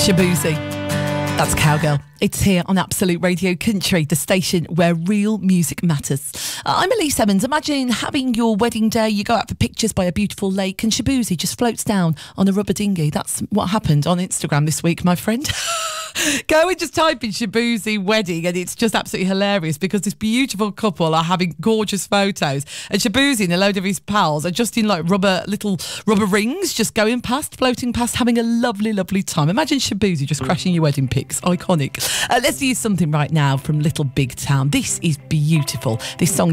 Shaboozey. That's Cowgirl. It's here on Absolute Radio Country, the station where real music matters. I'm Elise Emmons. Imagine having your wedding day, you go out for pictures by a beautiful lake and Shaboozey just floats down on a rubber dinghy. That's what happened on Instagram this week, my friend. Go and just type in Shaboozey wedding and it's just absolutely hilarious because this beautiful couple are having gorgeous photos and Shaboozey and a load of his pals are just in like little rubber rings, just going past, floating past, having a lovely, lovely time. Imagine Shaboozey just crashing your wedding pics. Iconic. Let's use something right now from Little Big Town. This is beautiful. This song